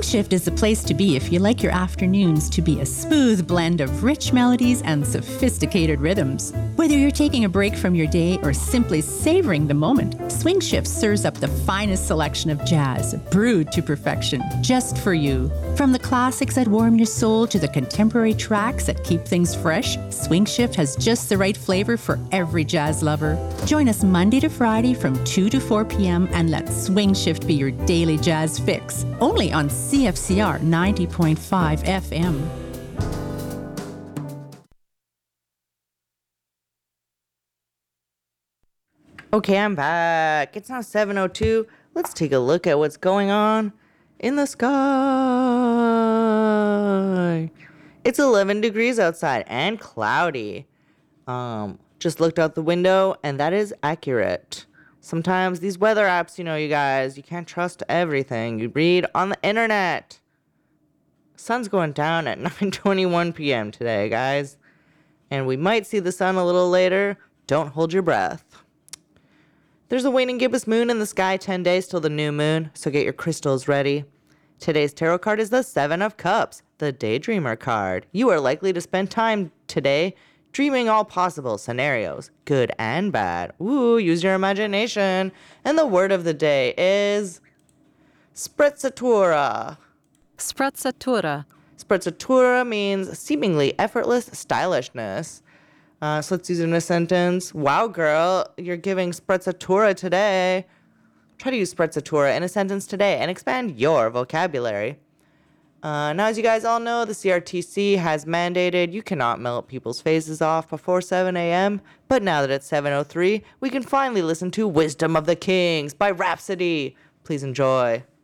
Shift is the place to be if you like your afternoons to be a smooth blend of rich melodies and sophisticated rhythms. Whether you're taking a break from your day or simply savoring the moment, Swing Shift serves up the finest selection of jazz, brewed to perfection, just for you. From the classics that warm your soul to the contemporary tracks that keep things fresh, Swing Shift has just the right flavor for every jazz lover. Join us Monday to Friday from 2 to 4 p.m. and let Swing Shift be your daily jazz fix. Only on CFCR 90.5 FM. Okay, I'm back. It's now 7:02. Let's take a look at what's going on in the sky. It's 11 degrees outside and cloudy. Just looked out the window and that is accurate. Sometimes these weather apps, you guys, you can't trust everything you read on the internet. Sun's going down at 9:21 p.m. today, guys. And we might see the sun a little later. Don't hold your breath. There's a waning gibbous moon in the sky 10 days till the new moon, so get your crystals ready. Today's tarot card is the Seven of Cups, the Daydreamer card. You are likely to spend time today dreaming all possible scenarios, good and bad. Ooh, use your imagination. And the word of the day is sprezzatura. Sprezzatura. Sprezzatura means seemingly effortless stylishness. So let's use it in a sentence. Wow, girl, you're giving sprezzatura today. Try to use sprezzatura in a sentence today and expand your vocabulary. Now, as you guys all know, the CRTC has mandated you cannot melt people's faces off before 7 a.m. But now that it's 7:03, we can finally listen to Wisdom of the Kings by Rhapsody. Please enjoy.